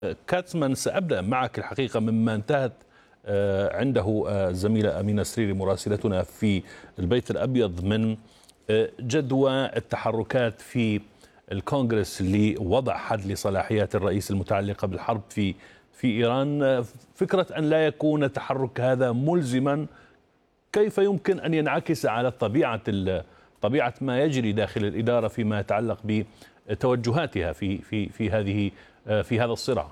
كاتسمان، سأبدأ معك الحقيقة مما انتهت عنده الزميلة أمينة سريري مراسلتنا في البيت الأبيض من جدوى التحركات في الكونغرس لوضع حد لصلاحيات الرئيس المتعلقة بالحرب في إيران. فكرة أن لا يكون التحرك هذا ملزما، كيف يمكن أن ينعكس على طبيعة ما يجري داخل الإدارة فيما يتعلق بتوجهاتها في هذا الصراع؟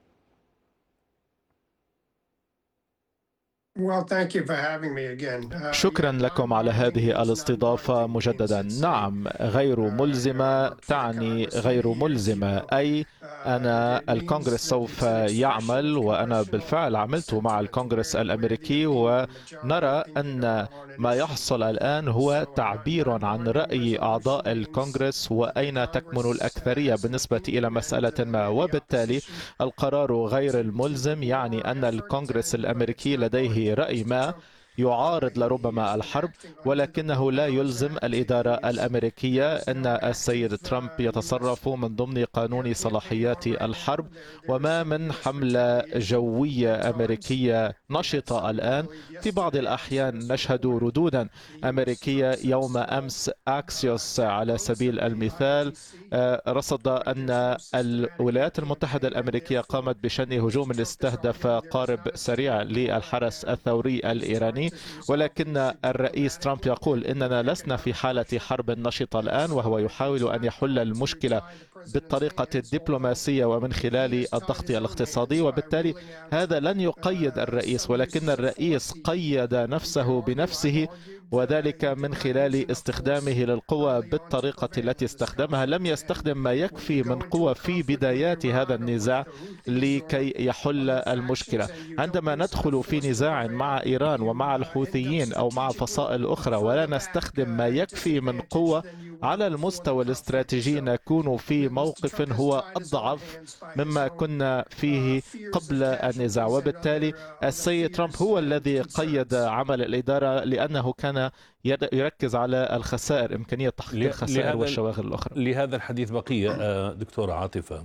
شكرا لكم على هذه الاستضافة مجددا. نعم، غير ملزمة تعني غير ملزمة، أي أن الكونغرس سوف يعمل، وأنا بالفعل عملت مع الكونغرس الأمريكي، ونرى أن ما يحصل الآن هو تعبير عن رأي أعضاء الكونغرس وأين تكمن الأكثرية بالنسبة إلى مسألة ما، وبالتالي القرار غير الملزم يعني أن الكونغرس الأمريكي لديه رأي ما يعارض لربما الحرب، ولكنه لا يلزم الإدارة الأمريكية. أن السيد ترامب يتصرف من ضمن قانون صلاحيات الحرب، وما من حملة جوية أمريكية نشطة الآن. في بعض الأحيان نشهد ردودا أمريكية. يوم أمس أكسيوس على سبيل المثال رصد أن الولايات المتحدة الأمريكية قامت بشن هجوم استهدف قارب سريع للحرس الثوري الإيراني، ولكن الرئيس ترامب يقول إننا لسنا في حالة حرب نشطة الآن، وهو يحاول أن يحل المشكلة بالطريقة الدبلوماسية ومن خلال الضغط الاقتصادي، وبالتالي هذا لن يقيد الرئيس، ولكن الرئيس قيد نفسه بنفسه، وذلك من خلال استخدامه للقوى بالطريقة التي استخدمها. لم يستخدم ما يكفي من قوة في بدايات هذا النزاع لكي يحل المشكلة. عندما ندخل في نزاع مع إيران ومع الحوثيين أو مع فصائل أخرى ولا نستخدم ما يكفي من قوة على المستوى الاستراتيجي، نكون في موقف هو أضعف مما كنا فيه قبل النزاع. وبالتالي السيد ترامب هو الذي قيد عمل الإدارة، لأنه كان يركز على الخسائر، إمكانية تحقيق الخسائر والشواغل الأخرى. لهذا الحديث بقية دكتورة عاطفة.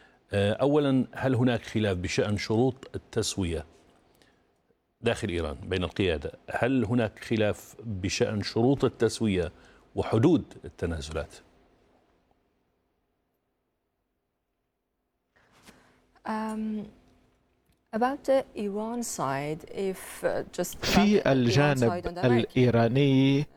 أولا، هل هناك خلاف بشأن شروط التسوية داخل إيران بين القيادة؟ هل هناك خلاف بشأن شروط التسوية وحدود التنازلات؟ في الجانب الإيراني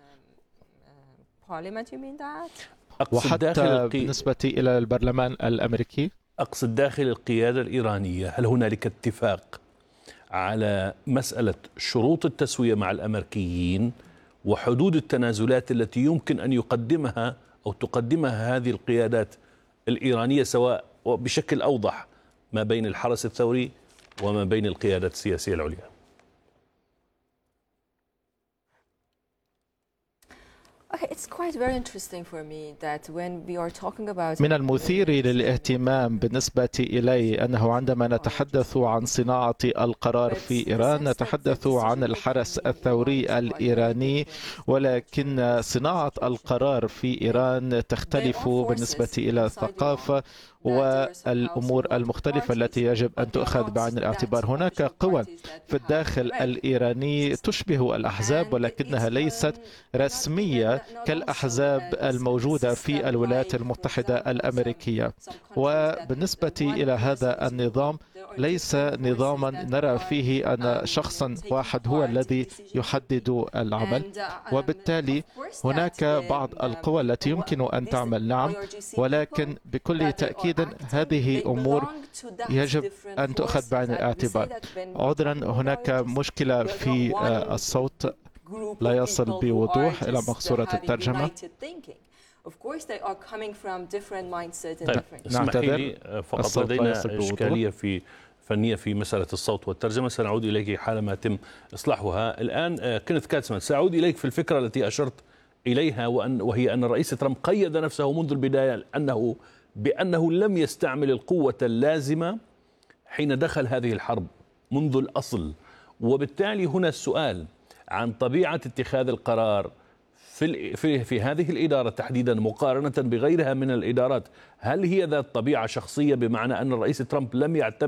وحتى بالنسبة إلى البرلمان الأمريكي، أقصد داخل القيادة الإيرانية، هل هنالك اتفاق على مسألة شروط التسوية مع الأمريكيين وحدود التنازلات التي يمكن أن يقدمها أو تقدمها هذه القيادات الإيرانية، سواء بشكل أوضح ما بين الحرس الثوري وما بين القيادات السياسية العليا؟ من المثير للاهتمام بالنسبة إلي أنه عندما نتحدث عن صناعة القرار في إيران نتحدث عن الحرس الثوري الإيراني، ولكن صناعة القرار في إيران تختلف بالنسبة إلى الثقافة والأمور المختلفة التي يجب أن تؤخذ بعين الاعتبار. هناك قوى في الداخل الإيراني تشبه الأحزاب، ولكنها ليست رسمية كالأحزاب الموجودة في الولايات المتحدة الأمريكية. وبالنسبة إلى هذا النظام ليس نظاما نرى فيه أن شخصا واحد هو الذي يحدد العمل، وبالتالي هناك بعض القوى التي يمكن أن تعمل، نعم، ولكن بكل تأكيد هذه أمور يجب أن تؤخذ بعين الاعتبار. عذرا، هناك مشكلة في الصوت، لا يصل بوضوح إلى مقصورة الترجمة. طيب، اسمحي لي، فقط لدينا إشكالية فنية في مسألة الصوت والترجمة، سنعود إليك حالما يتم إصلاحها. الآن كينيث كاتسمان، سأعود إليك في الفكرة التي أشرت إليها، وهي أن الرئيس ترامب قيد نفسه منذ البداية بأنه لم يستعمل القوة اللازمة حين دخل هذه الحرب منذ الأصل. وبالتالي هنا السؤال عن طبيعة اتخاذ القرار في هذه الإدارة تحديدا مقارنة بغيرها من الإدارات، هل هي ذات طبيعة شخصية، بمعنى أن الرئيس ترامب لم يعتمد